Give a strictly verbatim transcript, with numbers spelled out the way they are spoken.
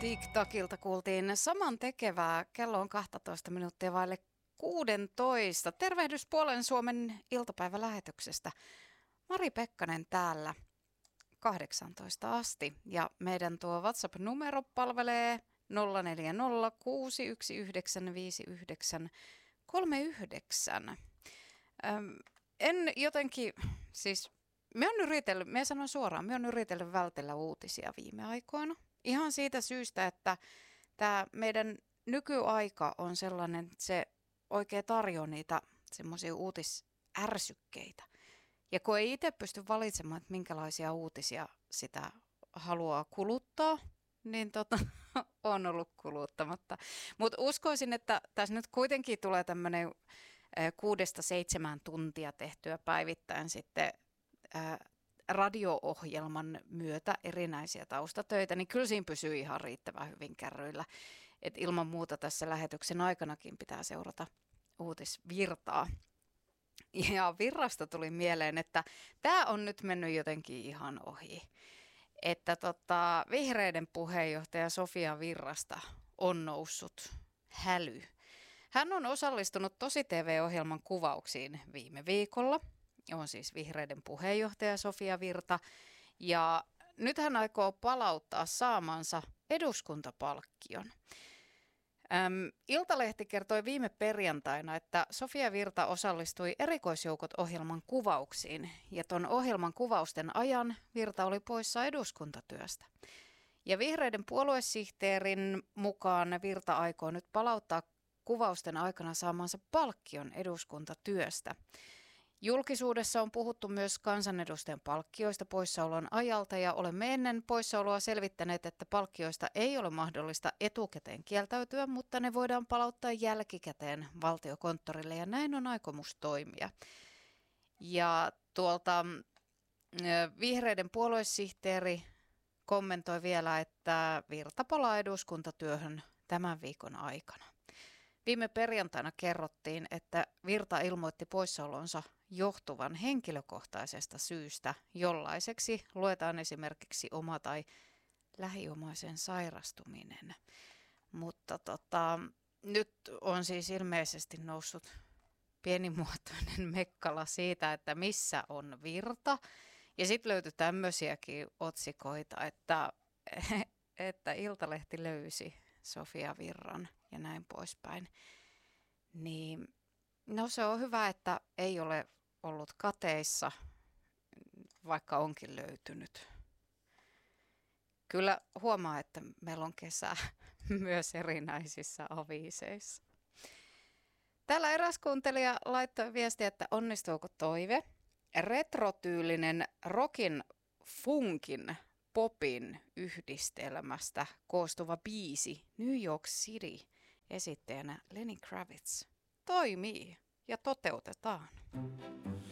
TikTokilta kuultiin saman tekevää. Kello on kaksitoista minuuttia vaille kuusitoista. Tervehdys Puolen Suomen iltapäivälähetyksestä. Mari Pekkanen täällä kahdeksantoista asti. Ja meidän tuo WhatsApp-numero palvelee nolla neljä nolla kuusi yksi yhdeksän viisi yhdeksän kolme yhdeksän. Öm, en jotenkin, siis me on yritellyt, me sanon suoraan, me on yritellyt vältellä uutisia viime aikoina. Ihan siitä syystä, että tämä meidän nykyaika on sellainen, että se oikein tarjoaa niitä semmoisia uutisärsykkeitä. Ja kun ei itse pysty valitsemaan, että minkälaisia uutisia sitä haluaa kuluttaa, niin tota, on ollut kuluttamatta. Mutta uskoisin, että tässä nyt kuitenkin tulee tämmöinen kuudesta seitsemään tuntia tehtyä päivittäin sitten ää, radio-ohjelman myötä erinäisiä taustatöitä, niin kyllä siinä pysyy ihan riittävän hyvin kärryillä. Et ilman muuta tässä lähetyksen aikanakin pitää seurata uutisvirtaa. Ja virrasta tuli mieleen, että tämä on nyt mennyt jotenkin ihan ohi. Että tota, vihreiden puheenjohtaja Sofia Virrasta on noussut häly. Hän on osallistunut Tosi T V-ohjelman kuvauksiin viime viikolla. On siis vihreiden puheenjohtaja Sofia Virta. Ja nyt hän aikoo palauttaa saamansa eduskuntapalkkion. Äm, Iltalehti kertoi viime perjantaina, että Sofia Virta osallistui erikoisjoukot ohjelman kuvauksiin. Ja ton ohjelman kuvausten ajan Virta oli poissa eduskuntatyöstä. Ja vihreiden puoluesihteerin mukaan Virta aikoo nyt palauttaa kuvausten aikana saamansa palkkion eduskuntatyöstä. Julkisuudessa on puhuttu myös kansanedustajan palkkioista poissaolon ajalta ja olemme ennen poissaoloa selvittäneet, että palkkioista ei ole mahdollista etukäteen kieltäytyä, mutta ne voidaan palauttaa jälkikäteen valtiokonttorille ja näin on aikomus toimia. Ja tuolta vihreiden puoluesihteeri kommentoi vielä, että Virta palaa eduskuntatyöhön tämän viikon aikana. Viime perjantaina kerrottiin, että Virta ilmoitti poissaolonsa johtuvan henkilökohtaisesta syystä, jollaiseksi luetaan esimerkiksi oma tai lähiomaisen sairastuminen. Mutta tota, nyt on siis ilmeisesti noussut pienimuotoinen mekkala siitä, että missä on Virta. Ja sitten löytyi tämmöisiäkin otsikoita, että, että Iltalehti löysi Sofia Virran ja näin poispäin. Niin, no se on hyvä, että ei ole ollut kateissa, vaikka onkin löytynyt. Kyllä huomaa, että meillä on kesä myös erinäisissä aviiseissa. Täällä eräs kuuntelija laittoi viestiä, että onnistuuko toive. Retrotyylinen rockin, funkin, popin yhdistelmästä koostuva biisi New York City esittäjänä Lenny Kravitz toimii ja toteutetaan.